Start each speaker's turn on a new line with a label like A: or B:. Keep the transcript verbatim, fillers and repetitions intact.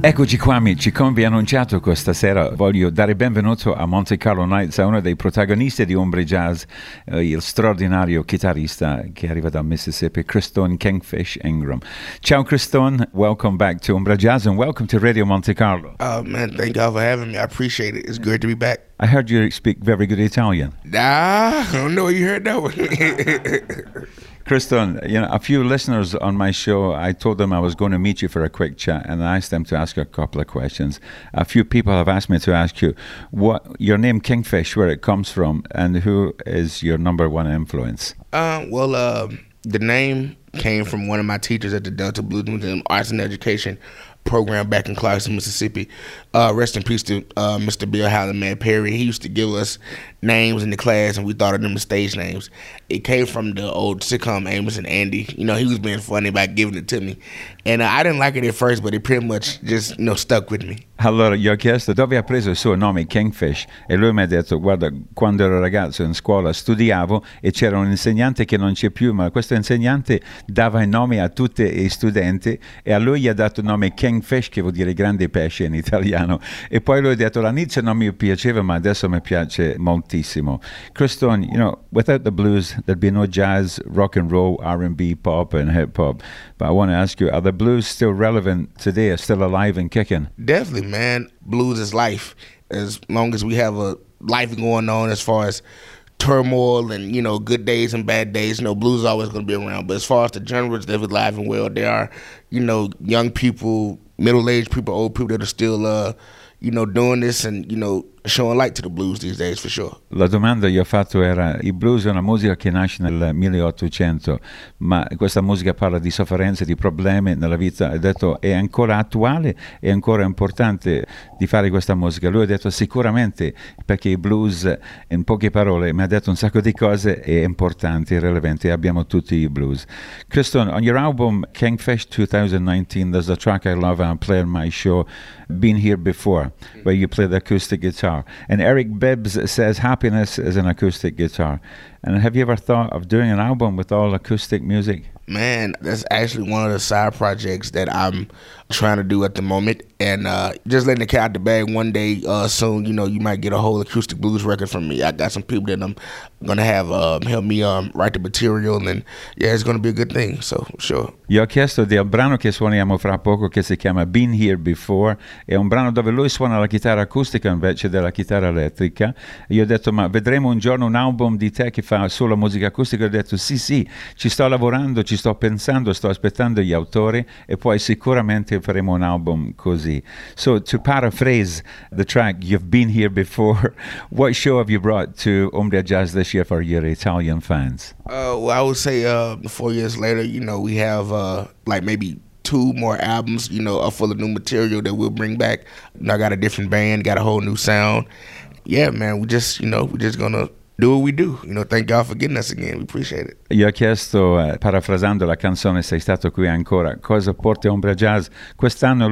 A: Eccoci qua amici, come vi ho annunciato questa sera voglio dare benvenuto a Monte Carlo Nights a uno dei protagonisti di Umbria Jazz, eh, il straordinario chitarrista che arriva dal Mississippi, Christone Kingfish Ingram. Ciao Christone, welcome back to Umbria Jazz and welcome to Radio Monte Carlo.
B: Oh man, thank y'all for having me. I appreciate it. It's good to be back.
A: I heard you speak very good Italian.
B: Nah, I don't know where you heard that one.
A: Christone, you know, a few listeners on my show, I told them I was going to meet you for a quick chat and I asked them to ask you a couple of questions. A few people have asked me to ask you what your name Kingfish, where it comes from, and who is your number one influence?
B: Uh, well, uh, the name came from one of my teachers at the Delta Blues Museum Arts and Education program back in Clarkston, Mississippi. Uh, rest in peace to uh, Mister Bill Howland, man, Perry. He used to give us names in the class, and we thought of them as stage names. It came from the old sitcom Amos and Andy. You know, he was being funny about giving it to me. And uh, I didn't like it at first, but it pretty much just, you know, stuck with me.
A: Allora, gli ho chiesto dove ha preso il suo nome Kingfish e lui mi ha detto, guarda, quando ero ragazzo in scuola studiavo e c'era un insegnante che non c'è più, ma questo insegnante dava i nomi a tutti gli studenti e a lui gli ha dato il nome Kingfish, che vuol dire grande pesce in italiano, e poi lui ha detto all'inizio non mi piaceva, ma adesso mi piace moltissimo. Christone, you know, without the blues, there'd be no jazz, rock and roll, R and B, pop and hip hop. But I want to ask you, are the blues still relevant today, are still alive and kicking?
B: Definitely, man. Blues is life. As long as we have a life going on as far as turmoil and, you know, good days and bad days, you know, blues is always going to be around. But as far as the genres, they're alive and well. There are, you know, young people, middle-aged people, old people that are still, uh, you know, doing this and, you know, showing light to the blues these days, for sure.
A: La domanda che io ho fatto era, il blues è una musica che nasce nel milleottocento, ma questa musica parla di sofferenze, di problemi nella vita. Ha detto, è ancora attuale, è ancora importante di fare questa musica. Lui ha detto sicuramente, perché il blues, in poche parole, mi ha detto un sacco di cose, è importante, è rilevante, abbiamo tutti i blues. Christone, on your album Kingfish twenty nineteen, there's a track I love and I play on my show, Been Here Before, where you play the acoustic guitar. And Eric Bibbs says Happiness is an acoustic guitar. And have you ever thought of doing an album with all acoustic music?
B: Man, that's actually one of the side projects that I'm trying to do at the moment. And uh, just letting the cat out the bag, one day uh, soon, you know, you might get a whole acoustic blues record from me. I got some people that I'm going to have um, help me um, write the material. And then, yeah, it's going to be a good thing, so sure.
A: Gli ho chiesto del brano che suoniamo fra poco che si chiama Been Here Before. È un brano dove lui suona la chitarra acustica invece della chitarra elettrica. Io ho detto, ma vedremo un giorno un album di te che fa solo musica acustica? Ho detto, sì, sì, ci sto lavorando, ci sto pensando, sto aspettando gli autori e poi sicuramente faremo un album così. So to paraphrase the track You've Been Here Before, what show have you brought to Umbria Jazz this year for your Italian fans?
B: Uh, well, I would say uh, four years later, you know, we have uh, like maybe two more albums, you know, uh, full of new material that we'll bring back. You know, I got a different band, got a whole new sound. Yeah, man, we just, you know, we're just gonna do what we do. You know, thank God for getting us again. We appreciate it.
A: Io ho chiesto, eh, parafrasando la canzone Sei stato qui ancora, cosa porta Umbria Jazz quest'anno.